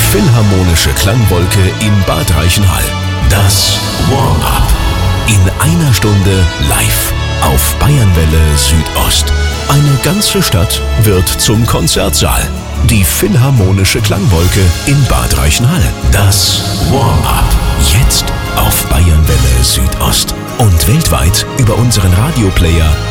Philharmonische Klangwolke in Bad Reichenhall. Das Warm-up. In einer Stunde live auf Bayernwelle Südost. Eine ganze Stadt wird zum Konzertsaal. Die Philharmonische Klangwolke in Bad Reichenhall. Das Warm-up. Jetzt auf Bayernwelle Südost. Und weltweit über unseren Radioplayer